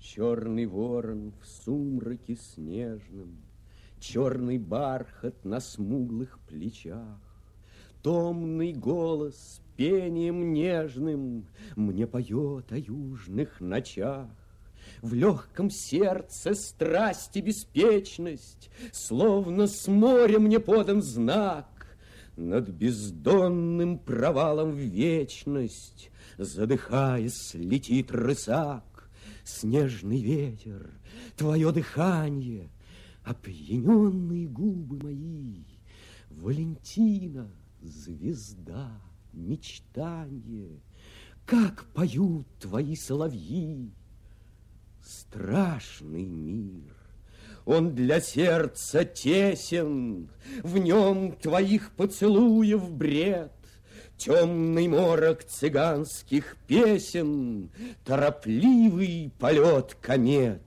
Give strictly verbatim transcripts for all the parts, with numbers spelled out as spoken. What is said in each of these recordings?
Черный ворон в сумраке снежном, черный бархат на смуглых плечах, томный голос с пением нежным мне поет о южных ночах. В легком сердце страсть и беспечность, словно с моря мне подан знак. Над бездонным провалом в вечность, задыхаясь, летит рысак. Снежный ветер, твое дыхание, опьяненные губы мои, Валентина, звезда, мечтанье, как поют твои соловьи. Страшный мир, он для сердца тесен, в нем твоих поцелуев бред, темный морок цыганских песен, торопливый полет комет.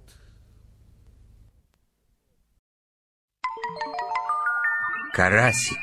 Карасик.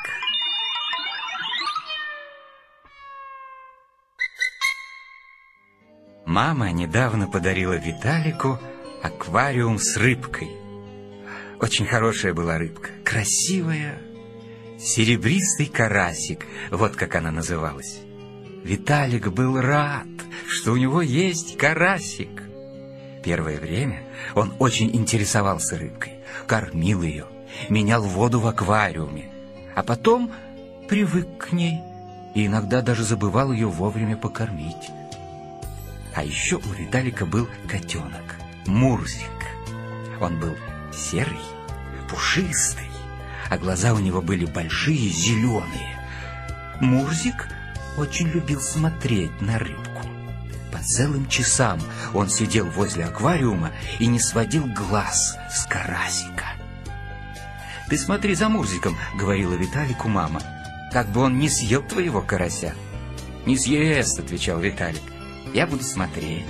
Мама недавно подарила Виталику аквариум с рыбкой. Очень хорошая была рыбка, красивая, серебристый карасик, вот как она называлась. Виталик был рад, что у него есть карасик. Первое время он очень интересовался рыбкой, кормил ее, менял воду в аквариуме, а потом привык к ней и иногда даже забывал ее вовремя покормить. А еще у Виталика был котенок, Мурзик. Он был серый, пушистый, а глаза у него были большие, зеленые. Мурзик очень любил смотреть на рыбку. По целым часам он сидел возле аквариума и не сводил глаз с карасика. «Ты смотри за Мурзиком», — говорила Виталику мама, «как бы он не съел твоего карася». «Не съест», — отвечал Виталик, «я буду смотреть».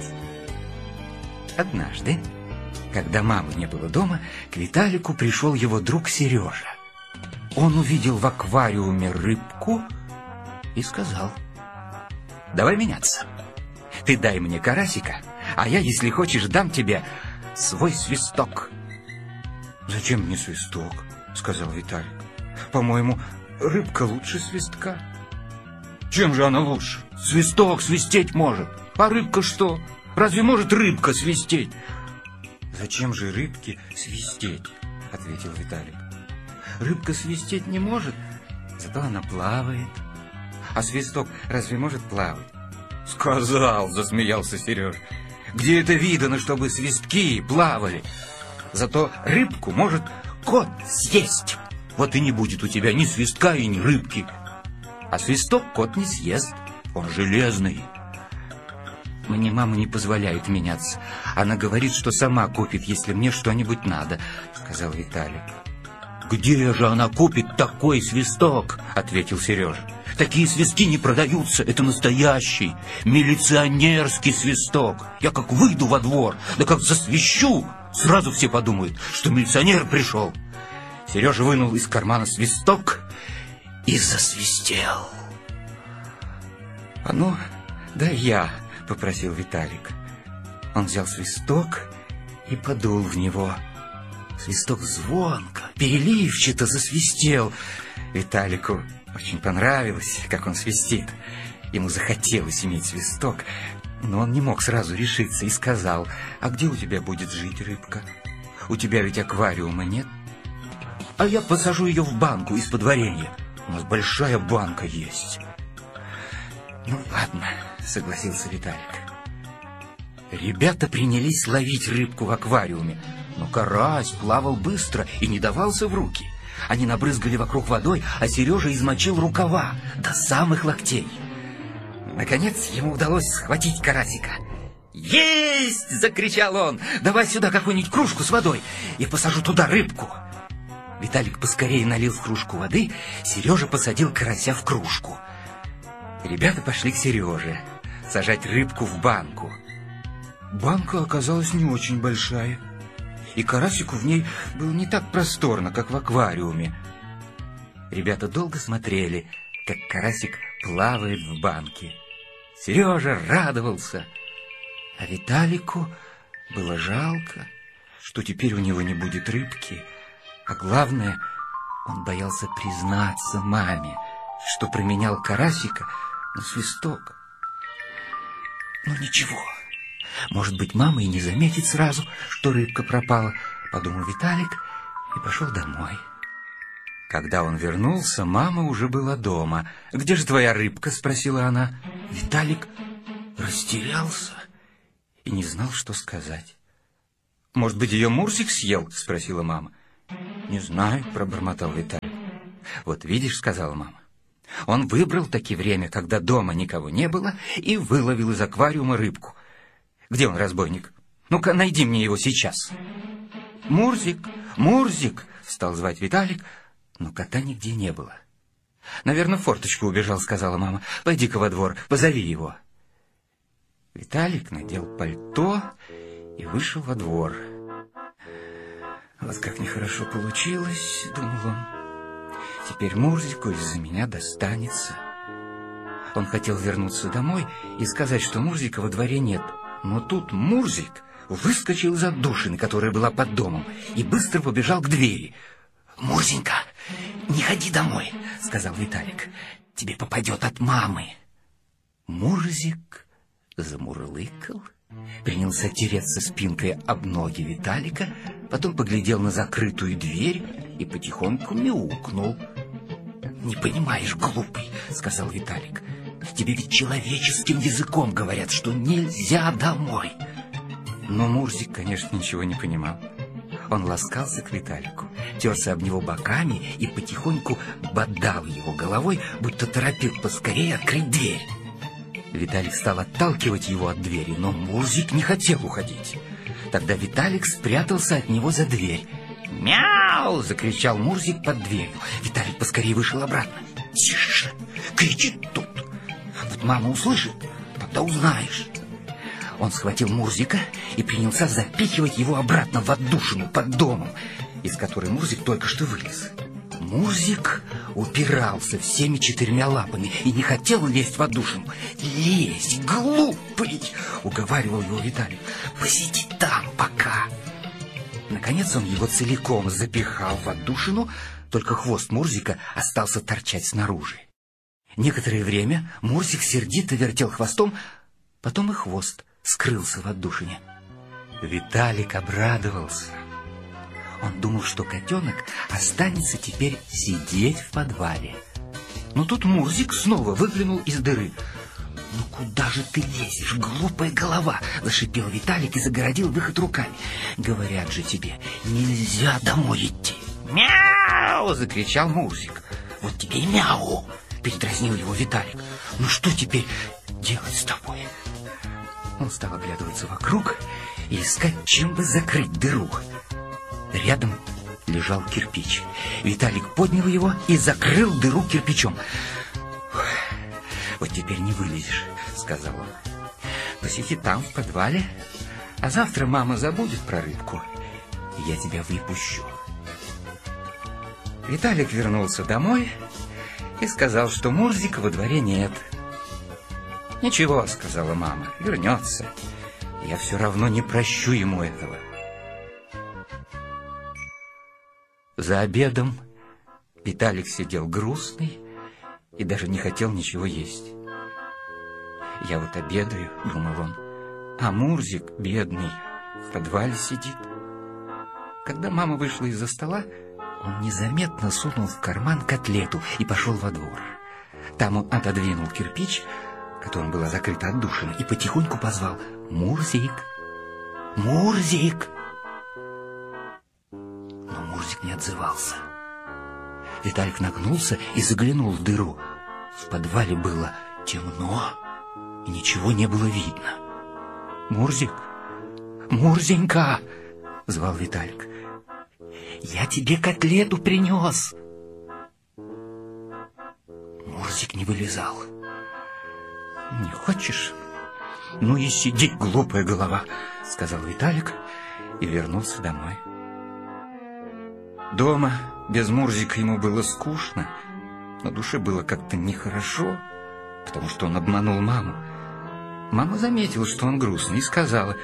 Однажды, когда мамы не было дома, к Виталику пришел его друг Сережа. Он увидел в аквариуме рыбку и сказал: «Давай меняться. Ты дай мне карасика, а я, если хочешь, дам тебе свой свисток». «Зачем мне свисток?» — сказал Виталик. «По-моему, рыбка лучше свистка». «Чем же она лучше? Свисток свистеть может, а рыбка что? Разве может рыбка свистеть?» «Зачем же рыбке свистеть?» — ответил Виталик. «Рыбка свистеть не может, зато она плавает. А свисток разве может плавать?» «Сказал!» — засмеялся Сережа. «Где это видано, чтобы свистки плавали? Зато рыбку может кот съесть. Вот и не будет у тебя ни свистка и ни рыбки. А свисток кот не съест, он железный». «Мне мама не позволяет меняться. Она говорит, что сама купит, если мне что-нибудь надо», — сказал Виталик. «Где же она купит такой свисток?» — ответил Сережа. «Такие свистки не продаются. Это настоящий милиционерский свисток. Я как выйду во двор, да как засвищу, сразу все подумают, что милиционер пришел». Сережа вынул из кармана свисток и засвистел. «А ну, да я», — попросил Виталик. Он взял свисток и подул в него. Свисток звонко, переливчато засвистел. Виталику очень понравилось, как он свистит. Ему захотелось иметь свисток, но он не мог сразу решиться и сказал: «А где у тебя будет жить рыбка? У тебя ведь аквариума нет?» «А я посажу ее в банку из-под варенья. У нас большая банка есть». «Ну ладно», — согласился Виталик. Ребята принялись ловить рыбку в аквариуме, но карась плавал быстро и не давался в руки. Они набрызгали вокруг водой, а Сережа измочил рукава до самых локтей. Наконец ему удалось схватить карасика. «Есть!» — закричал он. «Давай сюда какую-нибудь кружку с водой, я посажу туда рыбку». Виталик поскорее налил в кружку воды, Сережа посадил карася в кружку. Ребята пошли к Сереже сажать рыбку в банку. Банка оказалась не очень большая, и карасику в ней было не так просторно, как в аквариуме. Ребята долго смотрели, как карасик плавает в банке. Сережа радовался, а Виталику Было жалко, что теперь у него не будет рыбки, а главное, он боялся признаться маме, что променял карасика на свисток. Ну ничего, может быть, мама и не заметит сразу, что рыбка пропала, подумал Виталик и пошел домой. Когда он вернулся, мама уже была дома. «Где же твоя рыбка?» — спросила она. Виталик растерялся и не знал, что сказать. «Может быть, ее Мурзик съел?» — спросила мама. «Не знаю», — пробормотал Виталик. «Вот видишь», — сказала мама, — «он выбрал таки время, когда дома никого не было, и выловил из аквариума рыбку. Где он, разбойник? Ну-ка, найди мне его сейчас». «Мурзик, Мурзик!» — стал звать Виталик, но кота нигде не было. «Наверное, в форточку убежал», — сказала мама. «Пойди-ка во двор, позови его». Виталик надел пальто и вышел во двор. «Вот как нехорошо получилось», — думал он. «Теперь Мурзику из-за меня достанется». Он хотел вернуться домой и сказать, что Мурзика во дворе нет. Но тут Мурзик выскочил из отдушины, которая была под домом, и быстро побежал к двери. «Мурзенька, не ходи домой», — сказал Виталик. «Тебе попадет от мамы». Мурзик замурлыкал, принялся тереться спинкой об ноги Виталика, потом поглядел на закрытую дверь и потихоньку мяукнул. «Не понимаешь, глупый», — сказал Виталик. «Тебе ведь человеческим языком говорят, что нельзя домой». Но Мурзик, конечно, ничего не понимал. Он ласкался к Виталику, терся об него боками и потихоньку бодал его головой, будто торопил поскорее открыть дверь. Виталик стал отталкивать его от двери, но Мурзик не хотел уходить. Тогда Виталик спрятался от него за дверь. «Мяу!» — закричал Мурзик под дверью. Виталик поскорее вышел обратно. «Тише! Кричит тут! Вот мама услышит, тогда узнаешь». Он схватил Мурзика и принялся запихивать его обратно в отдушину под домом, из которой Мурзик только что вылез. Мурзик упирался всеми четырьмя лапами и не хотел лезть в отдушину. «Лезь, глупый!» — уговаривал его Виталик. «Посиди там пока». Наконец он его целиком запихал в отдушину, только хвост Мурзика остался торчать снаружи. Некоторое время Мурзик сердито вертел хвостом, потом и хвост скрылся в отдушине. Виталик обрадовался. Он думал, что котенок останется теперь сидеть в подвале. Но тут Мурзик снова выглянул из дыры. «Ну куда же ты лезешь, глупая голова?» — зашипел Виталик и загородил выход руками. «Говорят же тебе, нельзя домой идти». «Мяу!» — закричал Мурзик. «Вот тебе и мяу!» — передразнил его Виталик. «Ну что теперь делать с тобой?» Он стал оглядываться вокруг и искать, чем бы закрыть дыру. Рядом лежал кирпич. Виталик поднял его и закрыл дыру кирпичом. «Вот теперь не вылезешь», — сказал он. «Посиди там, в подвале, а завтра мама забудет про рыбку, и я тебя выпущу». Виталик вернулся домой и сказал, что Мурзика во дворе нет. «Ничего», — сказала мама, — «вернется. Я все равно не прощу ему этого». За обедом Виталик сидел грустный и даже не хотел ничего есть. «Я вот обедаю», — думал он, — «а Мурзик, бедный, в подвале сидит». Когда мама вышла из-за стола, он незаметно сунул в карман котлету и пошел во двор. Там он отодвинул кирпич, которым была закрыта отдушина, и потихоньку позвал: «Мурзик! Мурзик!» Но Мурзик не отзывался. Виталик нагнулся и заглянул в дыру. В подвале было темно, и ничего не было видно. «Мурзик! Мурзенька!» — звал Виталик. «Я тебе котлету принес!» Мурзик не вылезал. «Не хочешь? Ну и сиди, глупая голова», — сказал Виталик и вернулся домой. Дома без Мурзика ему было скучно, на душе было как-то нехорошо, потому что он обманул маму. Мама заметила, что он грустный, и сказала: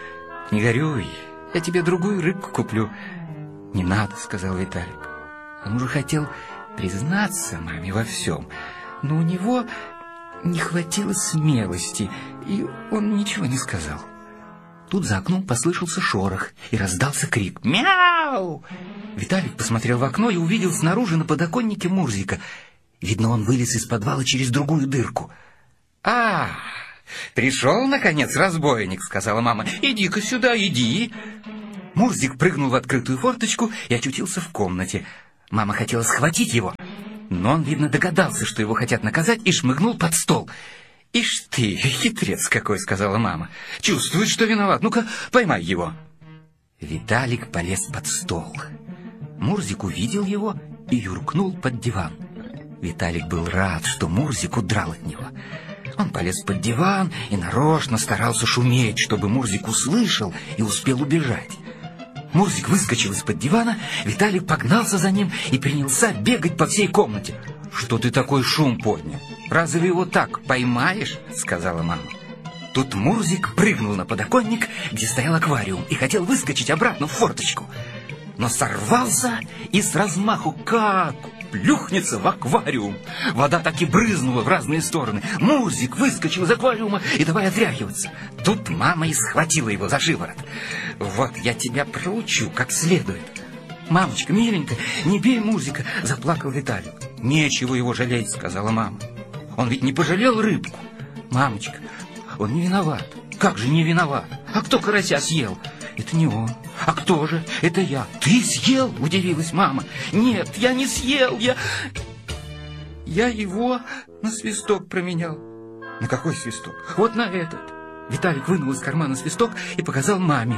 Не горюй, я тебе другую рыбку куплю. Не надо, сказал Виталик. Он уже хотел признаться маме во всем, но у него не хватило смелости, и он ничего не сказал. Тут за окном послышался шорох, и раздался крик «Мяу!». Виталик посмотрел в окно и увидел снаружи на подоконнике Мурзика. Видно, он вылез из подвала через другую дырку. «А, пришел, наконец, разбойник», — сказала мама. «Иди-ка сюда, иди». Мурзик прыгнул в открытую форточку и очутился в комнате. Мама хотела схватить его, но он, видно, догадался, что его хотят наказать, и шмыгнул под стол. «Ишь ты, хитрец какой», — сказала мама. «Чувствует, что виноват. Ну-ка, поймай его». Виталик полез под стол. Мурзик увидел его и юркнул под диван. Виталик был рад, что Мурзик удрал от него. Он полез под диван и нарочно старался шуметь, чтобы Мурзик услышал и успел убежать. Мурзик выскочил из-под дивана, Виталик погнался за ним и принялся бегать по всей комнате. «Что ты такой шум поднял? Разве его так поймаешь?» — сказала мама. Тут Мурзик прыгнул на подоконник, где стоял аквариум, и хотел выскочить обратно в форточку. Но сорвался и с размаху как плюхнется в аквариум. Вода так и брызнула в разные стороны. Мурзик выскочил из аквариума и давай отряхиваться. Тут мама и схватила его за шиворот. «Вот я тебя проучу как следует». «Мамочка, миленькая, не бей Мурзика», — заплакал Виталик. «Нечего его жалеть», — сказала мама. «Он ведь не пожалел рыбку». «Мамочка, он не виноват». «Как же не виноват? А кто карася съел?» «Это не он». «А кто же? Это я». «Ты съел?» — удивилась мама. «Нет, я не съел, я... Я его на свисток променял». «На какой свисток?» «Вот на этот». Виталик вынул из кармана свисток и показал маме.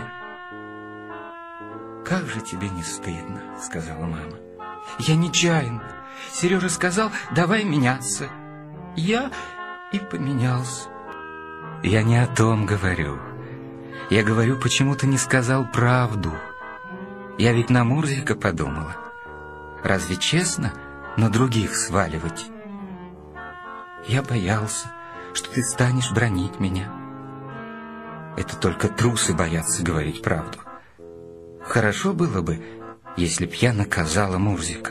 «Как же тебе не стыдно», — сказала мама. «Я нечаянно. Сережа сказал, давай меняться. Я и поменялся». «Я не о том говорю. Я говорю, почему ты не сказал правду. Я ведь на Мурзика подумала. Разве честно на других сваливать? Я боялся, что ты станешь бранить меня. Это только трусы боятся говорить правду. Хорошо было бы, если б я наказала Мурзика.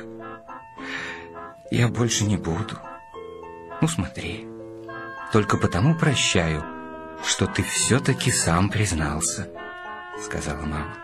Я больше не буду. Ну, смотри, только потому прощаю, что ты все-таки сам признался», — сказала мама.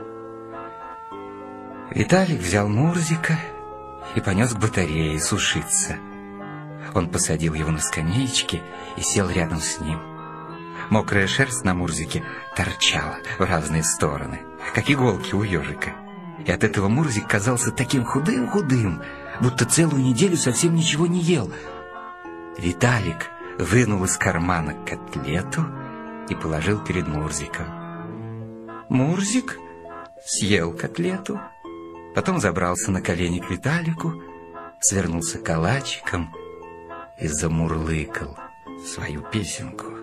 Виталик взял Мурзика и понес к батарее сушиться. Он посадил его на скамеечке и сел рядом с ним. Мокрая шерсть на Мурзике торчала в разные стороны, как иголки у ежика. И от этого Мурзик казался таким худым-худым, будто целую неделю совсем ничего не ел. Виталик вынул из кармана котлету и положил перед Мурзиком. Мурзик съел котлету, потом забрался на колени к Виталику, свернулся калачиком и замурлыкал свою песенку.